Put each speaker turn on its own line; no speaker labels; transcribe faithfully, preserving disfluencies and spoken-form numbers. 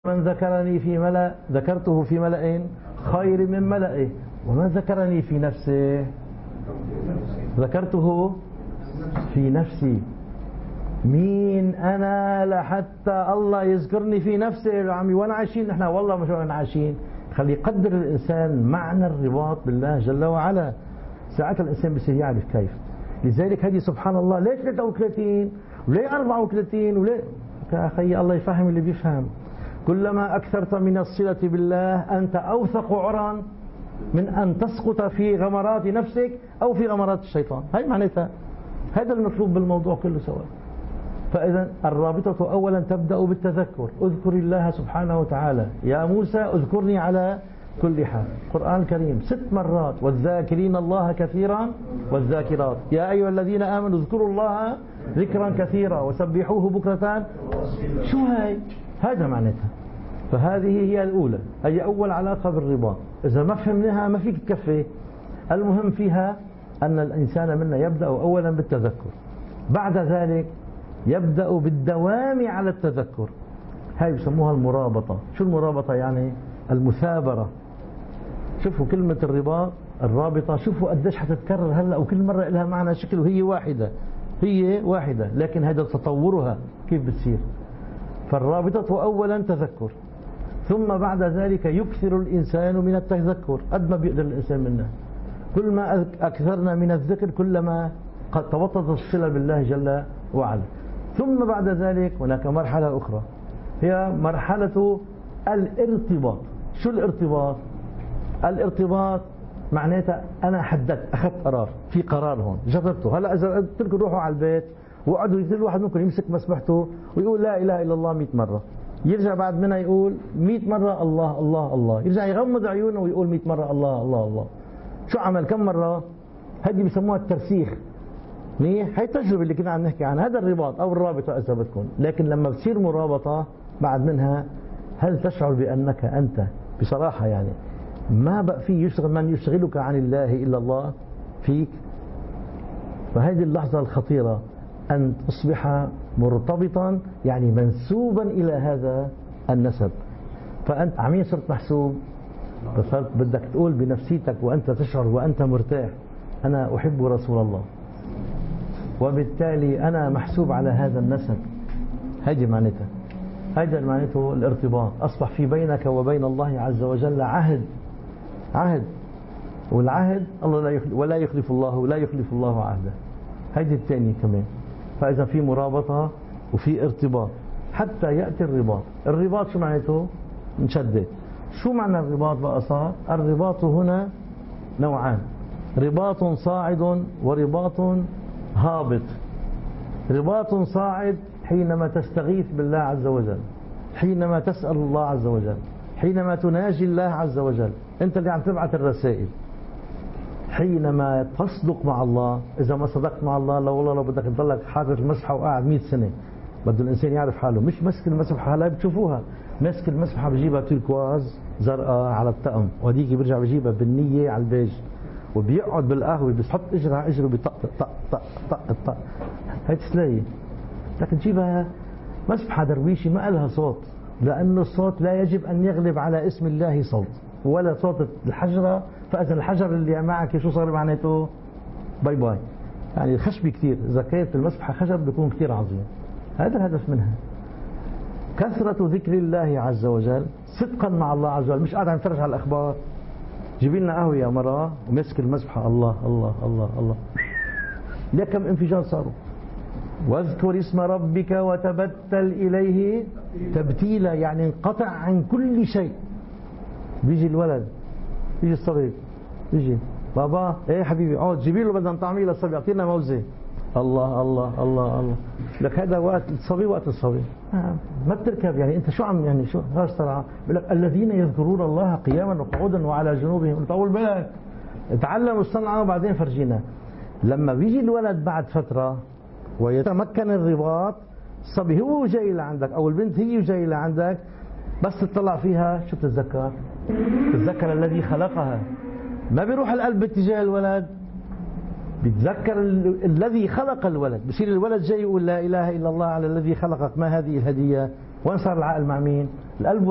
من ذكرني في ملأ ذكرته في ملأ خير من ملئه، ومن ذكرني في نفسه ذكرته في نفسي. مين أنا لحتى الله يذكرني في نفسه يا عمي؟ وأنا عايشين نحن والله مش وأنا عايشين. خلي يقدر الإنسان معنى الرباط بالله جل وعلا، ساعتها الإنسان بصير يعرف كيف. لذلك هذه سبحان الله ليه ثلاثة وثلاثين وليه أربعة وثلاثين وليه يا أخي الله يفهم اللي بيفهم. كلما أكثرت من الصلة بالله أنت أوثق عرا من أن تسقط في غمرات نفسك أو في غمرات الشيطان. هاي معناتها هذا المطلوب بالموضوع كله سواء. فإذا الرابطة أولا تبدأ بالتذكر. اذكر الله سبحانه وتعالى، يا موسى اذكرني على كل حال. القرآن الكريم ست مرات، والذاكرين الله كثيرا والذاكرات، يا أيها الذين آمنوا اذكروا الله ذكرا كثيرا وسبحوه بكرة. شو هاي؟ هذا معناتها. فهذه هي الأولى، هي أول علاقة بالرباط. إذا ما فهمناها ما فيك تكفي. المهم فيها أن الإنسان منا يبدأ أولا بالتذكر، بعد ذلك يبدأ بالدوام على التذكر. هاي بسموها المرابطة. شو المرابطة يعني؟ المثابرة. شوفوا كلمة الرباط الرابطة، شوفوا قديش حتتكرر هلأ، وكل مرة لها معنى شكل، وهي واحدة هي واحدة لكن هذا تطورها كيف بتصير. فالرابطة أولا تذكر، ثم بعد ذلك يكثر الإنسان من التذكر قد ما بيقدر الإنسان منه. كل ما أكثرنا من الذكر كلما قد توطدت الصلة بالله جل وعلا. ثم بعد ذلك هناك مرحلة أخرى هي مرحلة الارتباط. شو الارتباط؟ الارتباط معناتها أنا حددت، أخذت قرار، في قرار هون جربته. هلا إذا قلت لكم روحوا على البيت وقعدوا كل واحد منكم يمسك مسبحته ويقول لا إله إلا الله مئة مرة، يرجع بعد منها يقول مئة مرة الله الله الله، يرجع يغمض عيونه ويقول مئة مرة الله الله الله. شو عمل؟ كم مرة؟ هذه بسموها الترسيخ. منيح؟ هي التجربة اللي كنا عم نحكي عنها، هذا الرباط أو الرابطة إذا بدكم. لكن لما بتصير مرابطة بعد منها، هل تشعر بأنك أنت بصراحة يعني ما بقى في يشغل من يشغلك عن الله إلا الله فيك؟ فهذه اللحظة الخطيرة أن تصبح مرتبطا، يعني منسوبا إلى هذا النسب. فأنت عمين صرت محسوب، فصرت بدك تقول بنفسيتك وأنت تشعر وأنت مرتاح أنا أحب رسول الله، وبالتالي أنا محسوب على هذا النسب. هذه معناتها، هذا معناته الارتباط. أصبح في بينك وبين الله عز وجل عهد، عهد، والعهد الله لا يخلف، ولا يخلف الله ولا يخلف الله عهده. هذه الثانية كمان. فإذا في مرابطة وفي ارتباط حتى يأتي الرباط. الرباط شو معناته؟ نشدد. شو معنى الرباط بقى صار؟ الرباط هنا نوعان، رباط صاعد ورباط هابط. رباط صاعد حينما تستغيث بالله عز وجل، حينما تسأل الله عز وجل، حينما تناجي الله عز وجل، انت اللي عم تبعث الرسائل. حينما تصدق مع الله، اذا ما صدقت مع الله لو والله لو بدك تضلك حاطط المسبحه وقاعد مئة سنه، بده الانسان يعرف حاله. مش مسك المسبحه، هلا بتشوفوها ماسك المسبحه بجيبها تيركواز زرقاء على الطقم، وهديك بيرجع بجيبها بالنيه على البيج، وبيقعد بالقهوه بيحط اجره على اجره بيطق طق طق طق طق. هي تسلايه. لكن تجيبها مسبحه درويشي ما لها صوت، لانه الصوت لا يجب ان يغلب على اسم الله صوت، ولا صوت الحجره. فاذا الحجر اللي معك شو صار معناته؟ باي باي، يعني خشبي كثير. اذا كانت المسبحه خشب بيكون كثير عظيم. هذا الهدف منها، كثرة ذكر الله عز وجل، صدقا مع الله عز وجل. مش قاعد عم نتفرج على الاخبار. جيبي لنا قهوه يا مرة ومسك المسبحه الله الله الله الله، ليه كم انفجار صاروا. واذكر اسم ربك وتبتل اليه تبتيلا، يعني انقطع عن كل شيء. بيجي الولد، بيجي الصبي، بيجي بابا ايه حبيبي اقعد، جيبي له بدنا طعميه للصبي، اعطينا موزه. الله الله الله الله، لك هذا وقت الصبي، وقت الصبي ما بتركب. يعني انت شو عم يعني شو غاش طلع؟ بقول لك الذين يذكرون الله قياما وقعودا وعلى جنوبهم. طول بالك، تعلموا الصنعه وبعدين فرجينا. لما بيجي الولد بعد فتره ويتمكن الرباط، الصبي هو جاي لعندك او البنت هي جاي لعندك، بس تطلع فيها شو بتتذكر؟ تتذكر الذي خلقها. ما بيروح القلب باتجاه الولد، بيتذكر الذي خلق الولد. بصير الولد جاي يقول لا اله الا الله على الذي خلقك، ما هذه الهديه؟ وين صار العقل مع مين؟ القلب